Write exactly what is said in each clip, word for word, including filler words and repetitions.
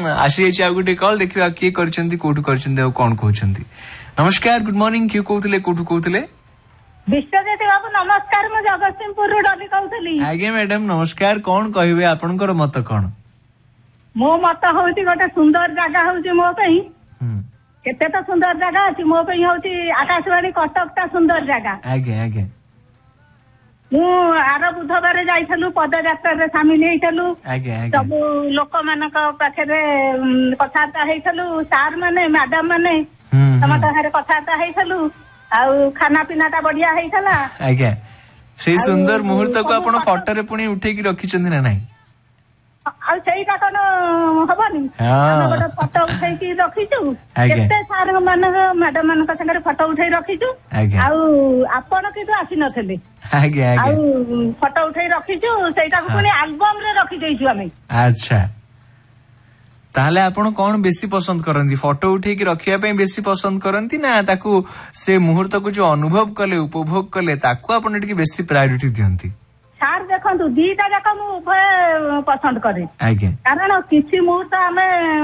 आसी जाइए गोटे कॉल देखिए किए करछंती कोठु करछंती और कौन कहउछंती। नमस्कार गुड मॉर्निंग क्यों कहउतले कोठु कहउतले? विश्वजीत बाबू नमस्कार मु जगतसिंहपुर रु डली कहउतली। आगे मैडम नमस्कार कौन कहबे आपनकर मत कौन? मो मत होउची गोटे सुंदर जगह होउची मो पई। हम्म केते तो सुंदर जगह अछि मो पई होउची आकाशवाणी कटक ता सुंदर जगह। आगे आगे मु आर बुधवार जाइथलु पदयात्रा रे शामिल हेइथलु। आगे आगे सब लोक मानक पाखरे कथाता हेइथलु सार माने मैडम माने समत हारे कथाता हेइथलु आउ खाना पीना ता बढ़िया हेइथला। आगे से सुंदर मुहूर्त को आपण फोटो रे पुनी उठे की रखी चंदी ना नहीं आ सेईटा कोन हबनी हम गोटे फोटो उठै की रखिछु केते सार मानक मैडम मानक संगे फोटो उठै रखिछु आउ आपण कितो आसी नथले आगे आगे आउ फोटो उठै रखिछु सेईटा को पुनी एल्बम रे रखि देइछु हमें। अच्छा ताले आपण कौन बेसी पसंद करंती फोटो उठे की रखिया पे बेसी पसंद करंती ना ताकू से मुहूर्त को जो अनुभव कले उपभोग कले ताकू आपण टिके बेसी प्रायोरिटी दियंती? सार देखु दीटा जाक मु उभय पसंद करे कारण किसी मुहूर्त आम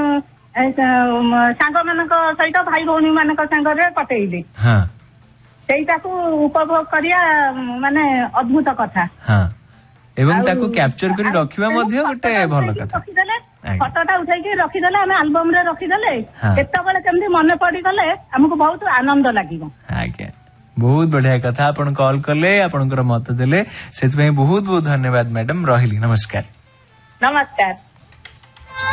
सांग मान सहित भाई भौणी मान संगे कटेइले सेटा को उपभोग करिया माने अद्भुत कथा एवं ताकू कैप्चर करी रखिबा मध्ये गोटे भलो कथा। फोटोटा उठाई रखिदेले आम एल्बम रे रखिदेले केतबेले केमती मन पड़ी गले हमको बहुत आनंद लागिबो। आज्ञा बहुत बढ़िया कथा आपण कॉल कले आपनकर मत देले सेति बहुत बहुत धन्यवाद मैडम रहिली नमस्कार। नमस्कार।